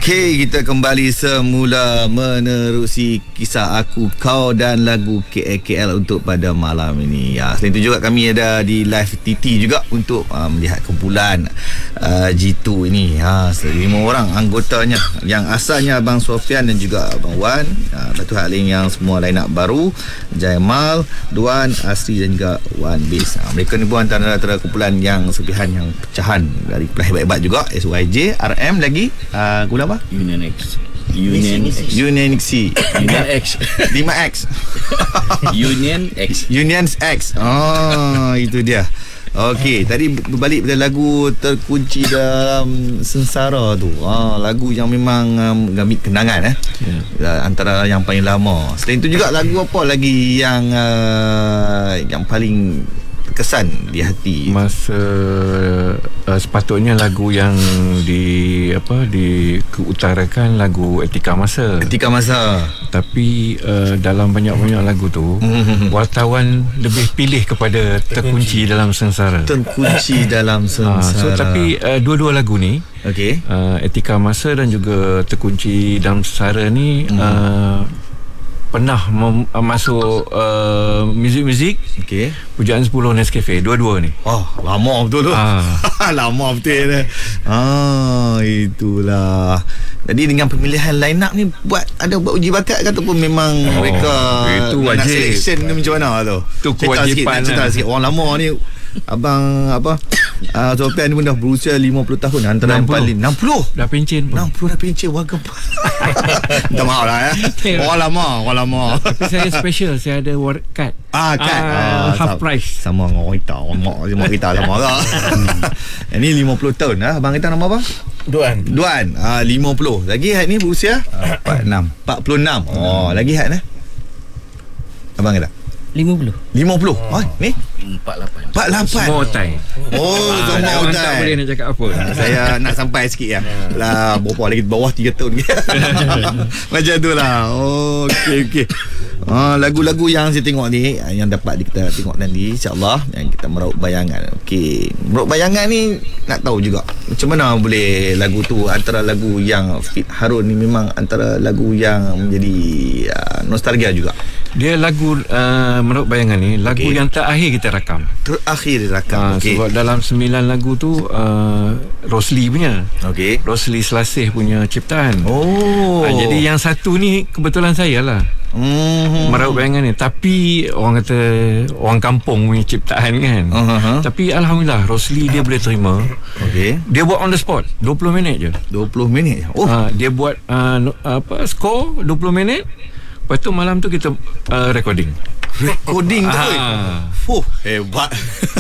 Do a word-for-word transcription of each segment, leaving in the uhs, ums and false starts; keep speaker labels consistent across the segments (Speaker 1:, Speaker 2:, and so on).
Speaker 1: Okey, kita kembali semula menerusi kisah aku, kau dan lagu K L K L untuk pada malam ini. Ya, selain itu juga kami ada di live T T juga untuk uh, melihat kumpulan uh, G two ini. Ha, lima orang anggotanya yang asalnya Abang Sofian dan juga Abang Wan, uh, Datuk Halim yang semua line up baru, Jaimal, Duan, Asri dan juga Wan Base. Uh, mereka ni pun antara-antara kumpulan yang serpihan yang pecahan dari kumpulan hebat-hebat juga. S Y J, R M lagi, uh, kumpulan apa?
Speaker 2: Union X. Union X.
Speaker 1: Union X.
Speaker 2: Union X.
Speaker 1: lima X.
Speaker 2: Union X.
Speaker 1: Union X. Oh, itu dia. Okey, tadi berbalik pada lagu Terkunci Dalam Sengsara tu. Ah, lagu yang memang um, gamit kenangan eh. Yeah. Antara yang paling lama. Selain itu juga lagu apa lagi yang uh, yang paling kesan di hati
Speaker 3: masa uh, sepatutnya lagu yang di apa diutarakan lagu Etika Masa
Speaker 1: Etika Masa
Speaker 3: tapi uh, dalam banyak-banyak lagu tu wartawan lebih pilih kepada Terkunci Dalam Sengsara
Speaker 1: Terkunci Dalam Sengsara.
Speaker 3: uh, so tapi uh, dua-dua lagu ni
Speaker 1: okey,
Speaker 3: uh, Etika Masa dan juga Terkunci Dalam Sengsara ni hmm. uh, pernah mem- masuk uh, muzik-muzik
Speaker 1: okey,
Speaker 3: Pujaan sepuluh Nescafe, dua-dua ni.
Speaker 1: Oh, lama betul tu. Ah. Lama betul dia. Ah, itulah. Jadi dengan pemilihan line up ni buat ada buat uji bakat ke ataupun memang oh, mereka
Speaker 3: itu wajib.
Speaker 1: Nak selection ni macam mana tu?
Speaker 3: Tu kewajipan
Speaker 1: cerita
Speaker 3: lah.
Speaker 1: sikit. Orang lama ni Abang apa uh, Sofian ni pun dah berusia lima puluh tahun, antara yang paling enam puluh
Speaker 3: dah pencen pun.
Speaker 1: enam puluh dah pencen warga. Minta maaf lah ya. Orang lama, orang lama.
Speaker 3: Tapi saya special, saya ada award card.
Speaker 1: Ah, card.
Speaker 3: Ah,
Speaker 1: Ah,
Speaker 3: half
Speaker 1: sama,
Speaker 3: price.
Speaker 1: Sama dengan orang kita, orang mak, mak kita sama tak. Ini lima puluh tahun ah. Abang kita nama apa?
Speaker 2: Duan.
Speaker 1: Duan. Ah, lima puluh. Lagi Had ni berusia
Speaker 2: empat puluh enam.
Speaker 1: empat puluh enam. Oh, lagi Had eh? Abang kita
Speaker 4: lima puluh.
Speaker 1: lima puluh. Oh, ni
Speaker 2: empat puluh lapan.
Speaker 1: empat puluh lapan.
Speaker 3: Semua otai.
Speaker 1: Oh,
Speaker 3: Ah,
Speaker 1: semua
Speaker 3: orang
Speaker 1: otai.
Speaker 3: tak boleh nak cakap apa.
Speaker 1: Saya nak sampai sikit ya. Lah, berapa lagi bawah tiga tahun. Macam tu lah. Oh, okey okey. Ah, lagu-lagu yang saya tengok ni, yang dapat kita tengok nanti insya-Allah, yang kita meraup bayangan. Okey, meraup bayangan ni nak tahu juga macam mana boleh lagu tu antara lagu yang fit Harun ni memang antara lagu yang menjadi uh, nostalgia juga.
Speaker 3: Dia lagu uh, Meraup Bayangan ni lagu
Speaker 1: okay.
Speaker 3: yang terakhir kita rakam.
Speaker 1: Terakhir rakam.
Speaker 3: Uh,
Speaker 1: Okey.
Speaker 3: Sebab dalam sembilan lagu tu uh, Rosli punya.
Speaker 1: Okey.
Speaker 3: Rosli Selasih punya ciptaan.
Speaker 1: Oh.
Speaker 3: Uh, jadi yang satu ni kebetulan saya lah.
Speaker 1: Hmm.
Speaker 3: Meraup Bayangan ni. Tapi orang kata orang kampung punya ciptaan kan.
Speaker 1: Uh-huh.
Speaker 3: Tapi Alhamdulillah Rosli dia boleh terima.
Speaker 1: Okey.
Speaker 3: Dia buat on the spot dua puluh minit je.
Speaker 1: dua puluh minit. Oh.
Speaker 3: Uh, dia buat uh, no, apa score dua puluh minit. Lepas tu malam tu kita uh, recording.
Speaker 1: Recording tu.
Speaker 3: Ah.
Speaker 1: Fuh, hebat.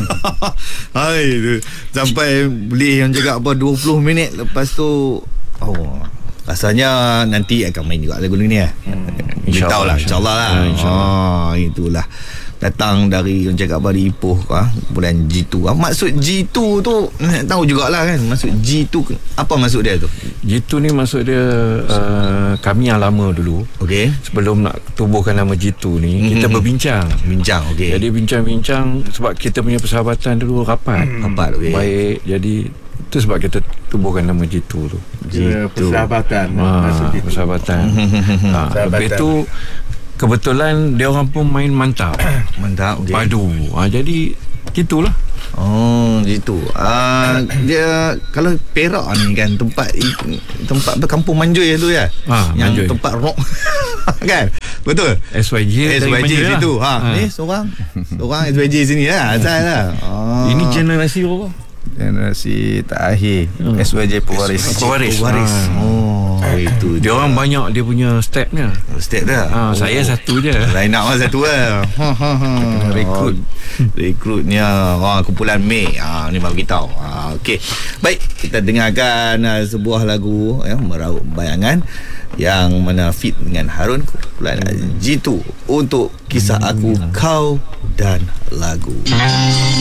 Speaker 1: Hai, tu. Sampai boleh yang cakap apa dua puluh minit, lepas tu oh, rasanya nanti akan main juga lagu ni eh. Hmm. InsyaAllah lah, insyaAllah lah.
Speaker 3: Ha, insyaAllah.
Speaker 1: Ah, itulah. Datang dari yang cakap apa di Ipoh ah, bulan G two. Ah, maksud G two tu nak tahu jugalah kan. Maksud G two apa maksud dia tu?
Speaker 3: G two ni maksud dia uh, kami yang lama dulu.
Speaker 1: Okey.
Speaker 3: Sebelum nak tubuhkan nama G two ni, mm-hmm. kita berbincang.
Speaker 1: Bincang, okey.
Speaker 3: Jadi bincang-bincang sebab kita punya persahabatan dulu rapat.
Speaker 1: Rapat, okey.
Speaker 3: Baik, jadi itu sebab kita tubuhkan nama G two tu.
Speaker 1: G two.
Speaker 2: Persahabatan.
Speaker 3: Ha, persahabatan. ha, Lepas tu kebetulan dia orang pun main mantap.
Speaker 1: Mantap, okey.
Speaker 3: Padu. Ha, jadi gitulah.
Speaker 1: Oh, gitu. Ah, dia kalau Perak ni kan tempat tempat berkampung Manjoy tu ya.
Speaker 3: Ha,
Speaker 1: yang
Speaker 3: Manjoy.
Speaker 1: tempat rock. Kan? Betul.
Speaker 3: S Y J
Speaker 1: S Y J
Speaker 3: lah.
Speaker 1: situ. Ha,
Speaker 3: ha.
Speaker 1: ni seorang seorang S Y J sini lah. Asal lah. Oh.
Speaker 3: Ini generasi apa?
Speaker 5: Generasi terakhir.
Speaker 3: Hmm.
Speaker 5: S Y J pewaris.
Speaker 3: Pewaris.
Speaker 1: Pewaris.
Speaker 3: Ha.
Speaker 1: Oh, itu
Speaker 3: Dia orang banyak dia punya stepnya.
Speaker 1: step dah.
Speaker 3: Ha, oh. Saya satu je.
Speaker 1: Line up lah satu lah. Ha ha ha. Rekrut. Rekrutnya oh, kumpulan Mek. Ha, ni baru kita tahu. Ha, okey. Baik, kita dengarkan uh, sebuah lagu ya, Meraup Bayangan yang mana fit dengan Harun, kumpulan G two untuk Kisah Aku, Kau dan Lagu.